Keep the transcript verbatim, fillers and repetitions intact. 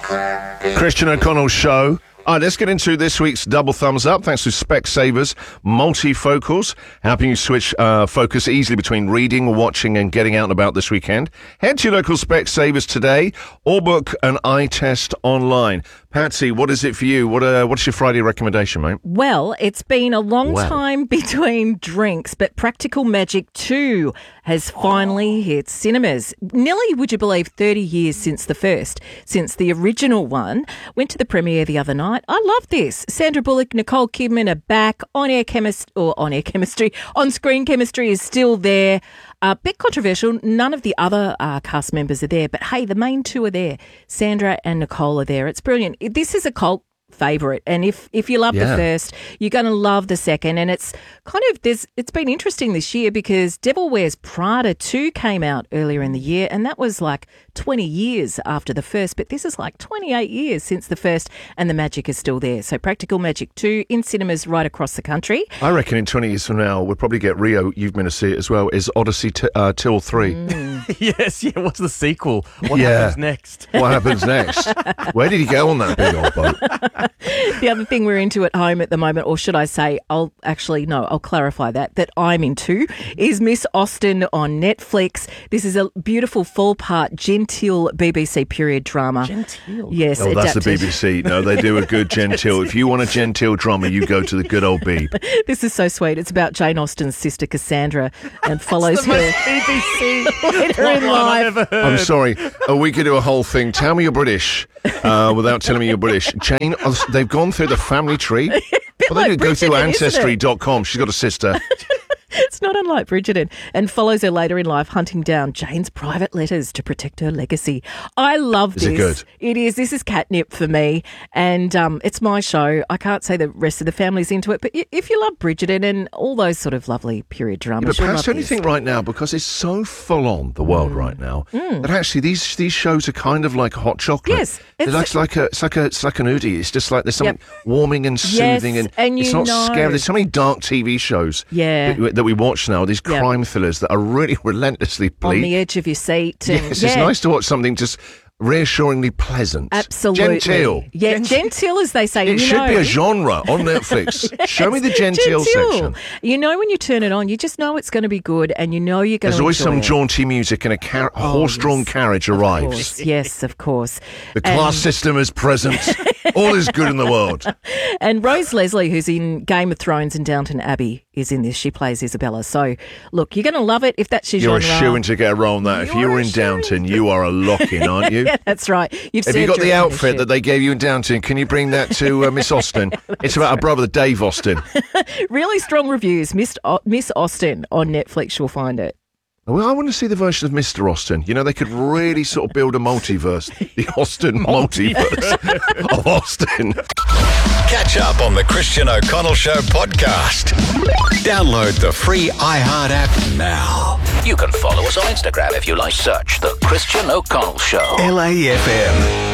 Christian O'Connell Show. All right, let's get into this week's Double Thumbs Up. Thanks to Specsavers Multifocals, helping you switch uh, focus easily between reading, watching, and getting out and about this weekend. Head to your local Specsavers today or book an eye test online. Patsy, what is it for you? What uh, What's your Friday recommendation, mate? Well, it's been a long Well. time between drinks, but Practical Magic two has finally hit cinemas. Nearly, would you believe, thirty years since the first, since the original one. Went to the premiere the other night. I love this. Sandra Bullock, Nicole Kidman are back. On-air chemist or on-air chemistry, on-screen chemistry is still there. A uh, bit controversial. None of the other uh, cast members are there, but hey, the main two are there. Sandra and Nicole are there. It's brilliant. This is a cult favourite, and if if you love Yeah. the first, you're going to love the second. And it's kind of there's it's been interesting this year because Devil Wears Prada two came out earlier in the year, and that was like twenty years after the first, but this is like twenty-eight years since the first, and the magic is still there. So Practical Magic two in cinemas right across the country. I reckon in twenty years from now, we'll probably get Rio, you've been to see it as well, is Odyssey t- uh, Till three. Yes, yeah, what's the sequel? What Yeah. happens next? What happens next? Where did he go on that big old boat? The other thing we're into at home at the moment, or should I say, I'll actually, no, I'll clarify that, that I'm into, is Miss Austen on Netflix. This is a beautiful four-part genteel B B C period drama. Genteel? Yes, Oh, that's the adapted. B B C. No, they do a good genteel. If you want a genteel drama, you go to the good old Beeb. This is so sweet. It's about Jane Austen's sister Cassandra and follows her B B C later in I've life. ever heard. I'm sorry. Oh, we could do a whole thing. Tell me you're British uh, without telling me you're British. Jane, oh, they've gone through the family tree. Well, they like did go through Bridgerton, isn't it? Ancestry dot com. She's got a sister. It's not unlike Bridgerton, and follows her later in life hunting down Jane's private letters to protect her legacy. I love Is this. it good? It is. This is catnip for me, and um, it's my show. I can't say the rest of the family's into it, but y- if you love Bridgerton and all those sort of lovely period dramas, But you'll perhaps love only this. think right now, because it's so full on, the world right now, that actually these these shows are kind of like hot chocolate. Yes, It's, it's- like, like a it's like a it's like an oodie. It's just like there's something Yep. warming and Yes, soothing, and, and it's you not know- scary. There's so many dark T V shows Yeah. that, that we watch now. These Yep. crime thrillers that are really relentlessly on bleak. the edge of your seat. And, Yes, yeah. it's nice to watch something just reassuringly pleasant. Absolutely. Genteel. Yeah, genteel, as they say. It you should know, be a genre on Netflix. Show me the genteel, section. You know when you turn it on, you just know it's going to be good, and you know you're going There's to always enjoy some it. jaunty music and a, car- a horse-drawn yes. carriage Of arrives. course, yes, of course. The class system is present. All is good in the world. And Rose Leslie, who's in Game of Thrones and Downton Abbey, is in this. She plays Isabella. So, look, you're going to love it if that's your You're a genre. shoo-in to get a role on that. If you You're were a in shoo-in. Downton, you are a lock-in, aren't you? Yeah, that's right. You've Have you served got your the outfit apprenticeship. that they gave you in Downton? Can you bring that to uh, Miss Austen? It's about her brother, Dave Austen. Really strong reviews. Miss, o- Miss Austen on Netflix, you'll find it. Well, I want to see the version of Mister Austen. You know, they could really sort of build a multiverse. The Austen multiverse of Austen. Catch up on the Christian O'Connell Show podcast. Download the free iHeart app now. You can follow us on Instagram if you like. Search The Christian O'Connell Show. L A F M.